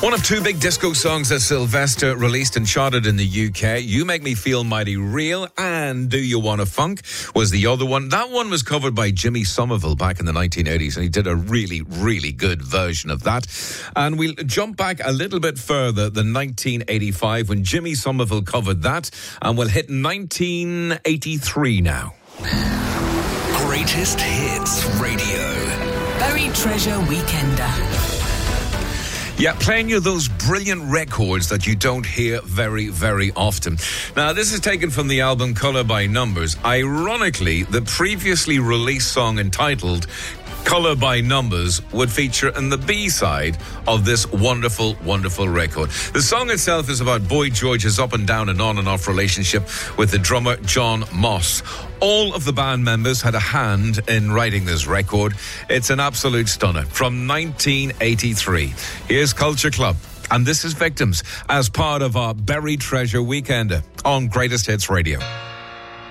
One of two big disco songs that Sylvester released and charted in the UK. You Make Me Feel Mighty Real and Do You Wanna Funk was the other one. That one was covered by Jimmy Somerville back in the 1980s, and he did a really, really good version of that. And we'll jump back a little bit further than 1985 when Jimmy Somerville covered that, and we'll hit 1983 now. Greatest Hits Radio. Buried Treasure Weekender. Yeah, playing you those brilliant records that you don't hear very, very often. Now, this is taken from the album Colour by Numbers. Ironically, the previously released song entitled Colour by Numbers would feature in the B-side of this wonderful, wonderful record. The song itself is about Boy George's up and down and on and off relationship with the drummer John Moss. All of the band members had a hand in writing this record. It's an absolute stunner from 1983. Here's Culture Club, and this is Victims as part of our Buried Treasure Weekender on Greatest Hits Radio.